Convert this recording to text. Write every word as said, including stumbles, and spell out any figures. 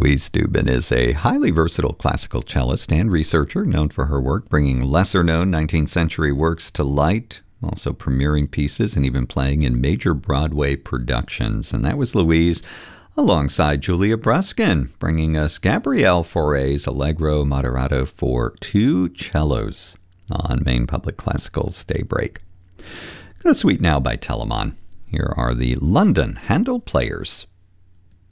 Louise Dubin is a highly versatile classical cellist and researcher known for her work bringing lesser-known nineteenth century works to light, also premiering pieces and even playing in major Broadway productions. And that was Louise alongside Julia Bruskin, bringing us Gabrielle Fauré's Allegro Moderato for two cellos on Maine Public Classical's Daybreak. Go to Suite Now by Telemann. Here are the London Handel Players.